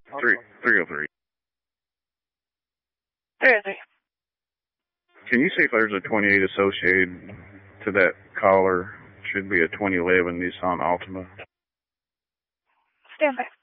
303. 303. Can you see if there's a 28 associated to that caller? Should be a 2011 Nissan Altima. Stand by.